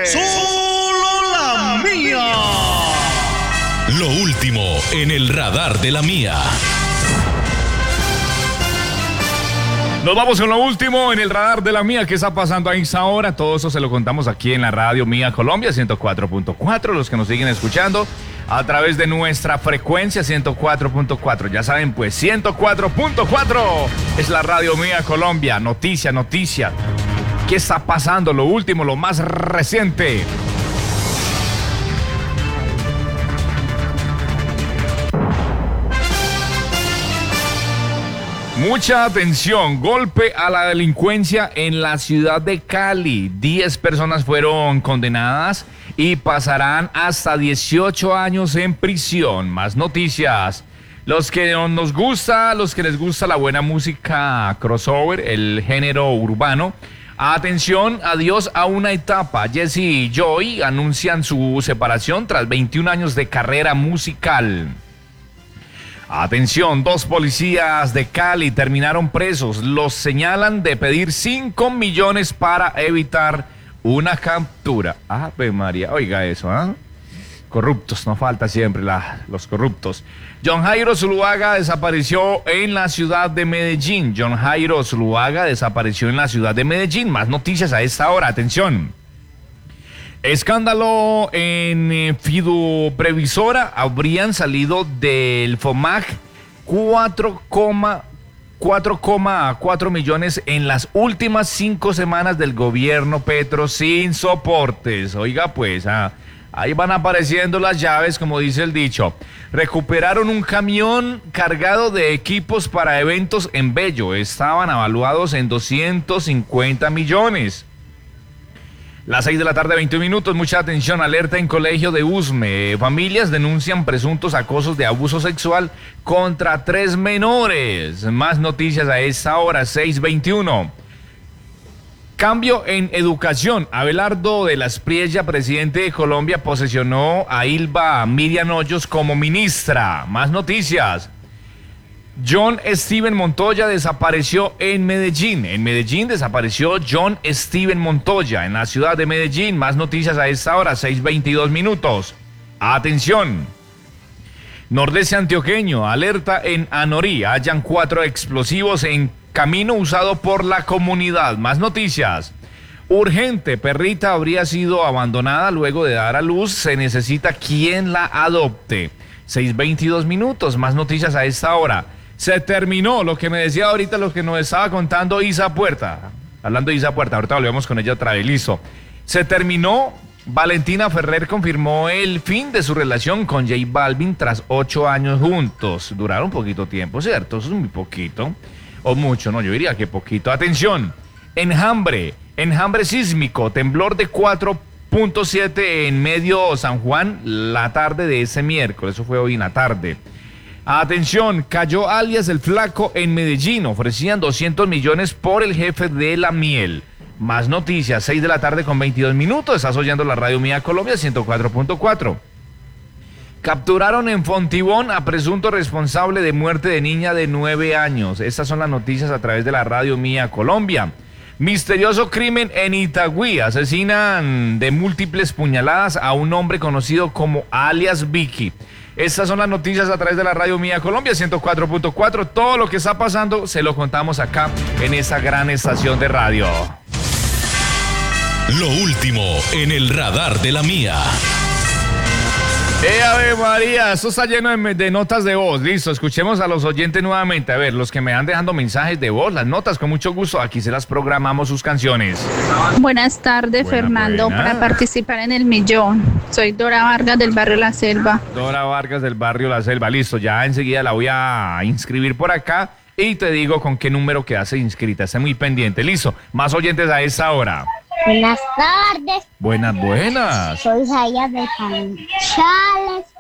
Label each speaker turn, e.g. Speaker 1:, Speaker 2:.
Speaker 1: Solo la mía.
Speaker 2: Lo último en el radar de la mía.
Speaker 3: Nos vamos con lo último en el radar de la mía. ¿Qué está pasando a esa hora? Todo eso se lo contamos aquí en la radio Mía Colombia 104.4. Los que nos siguen escuchando a través de nuestra frecuencia 104.4. Ya saben, pues 104.4 es la radio Mía Colombia. Noticia. ¿Qué está pasando? Lo último, lo más reciente. Mucha atención, golpe a la delincuencia en la ciudad de Cali. 10 personas fueron condenadas y pasarán hasta 18 años en prisión. Más noticias. Los que nos gusta, los que les gusta la buena música crossover, el género urbano. Atención, adiós a una etapa. Jesse y Joy anuncian su separación tras 21 años de carrera musical. Atención, 2 policías de Cali terminaron presos. Los señalan de pedir 5 millones para evitar una captura. Ave María, oiga eso, ¿ah? Corruptos, no falta siempre los corruptos. John Jairo Zuluaga desapareció en la ciudad de Medellín. John Jairo Zuluaga desapareció en la ciudad de Medellín. Más noticias a esta hora, atención. Escándalo en Fiduprevisora. Habrían salido del FOMAC 4,4 millones en las últimas 5 semanas del gobierno Petro sin soportes. Oiga pues, ahí van apareciendo las llaves, como dice el dicho. Recuperaron un camión cargado de equipos para eventos en Bello. Estaban avaluados en 250 millones. Las 6 de la tarde, 21 minutos. Mucha atención, alerta en colegio de Usme. Familias denuncian presuntos acosos de abuso sexual contra 3 menores. Más noticias a esta hora, 6:21. Cambio en educación. Abelardo de la Espriella, presidente de Colombia, posesionó a Ilva Miriam Hoyos como ministra. Más noticias. John Steven Montoya desapareció en Medellín. En Medellín desapareció John Steven Montoya, en la ciudad de Medellín. Más noticias a esta hora, 6:22 minutos. Atención. Nordeste antioqueño, alerta en Anorí. Hallan 4 explosivos en camino usado por la comunidad. Más noticias. Urgente, perrita habría sido abandonada luego de dar a luz. Se necesita quien la adopte. 6:22 minutos. Más noticias a esta hora. Se terminó lo que me decía ahorita, lo que nos estaba contando Isa Puerta. Hablando de Isa Puerta, ahorita volvemos con ella otra vez, listo. Se terminó. Valentina Ferrer confirmó el fin de su relación con J Balvin tras 8 años juntos. Duraron poquito tiempo, ¿cierto? Eso es muy poquito. O mucho, no, yo diría que poquito. Atención, enjambre sísmico, temblor de 4.7 en medio San Juan la tarde de ese miércoles. Eso fue hoy en la tarde. Atención, cayó alias El Flaco en Medellín. Ofrecían 200 millones por el jefe de la miel. Más noticias, 6 de la tarde con 22 minutos. Estás oyendo la radio Mía Colombia 104.4. Capturaron en Fontibón a presunto responsable de muerte de niña de 9 años. Estas son las noticias a través de la radio Mía Colombia. Misterioso crimen en Itagüí. Asesinan de múltiples puñaladas a un hombre conocido como alias Vicky. Estas son las noticias a través de la radio Mía Colombia 104.4. Todo lo que está pasando se lo contamos acá en esa gran estación de radio.
Speaker 2: Lo último en el radar de la mía.
Speaker 3: Ave María, esto está lleno de notas de voz. Listo, escuchemos a los oyentes nuevamente. A ver, los que me van dejando mensajes de voz, las notas, con mucho gusto. Aquí se las programamos sus canciones.
Speaker 4: Buenas tardes, Fernando, para participar en el millón. Soy Dora Vargas del barrio La Selva.
Speaker 3: Dora Vargas del barrio La Selva, listo. Ya enseguida la voy a inscribir por acá y te digo con qué número quedaste inscrita. Esté muy pendiente, listo. Más oyentes a esta hora.
Speaker 5: Buenas tardes.
Speaker 3: Buenas.
Speaker 5: Soy Zaya de Canchales.